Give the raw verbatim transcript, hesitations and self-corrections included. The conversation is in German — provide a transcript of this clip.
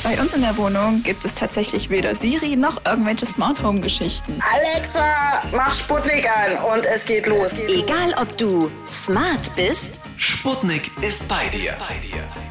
Bei uns in der Wohnung gibt es tatsächlich weder Siri noch irgendwelche Smart Home Geschichten. Alexa, mach Sputnik an und es geht los. Egal ob du smart bist, Sputnik ist bei dir. Bei dir.